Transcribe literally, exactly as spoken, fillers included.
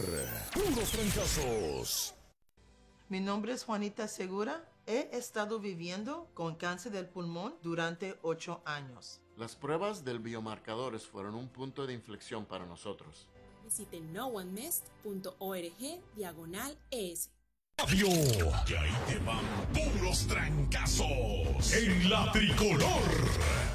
Puros fracasos. Mi nombre es Juanita Segura. He estado viviendo con cáncer del pulmón durante ocho años. Las pruebas del biomarcadores fueron un punto de inflexión para nosotros. Visite no one mist punto org diagonal es. Radio. Y ahí te van puros trancazos en la tricolor.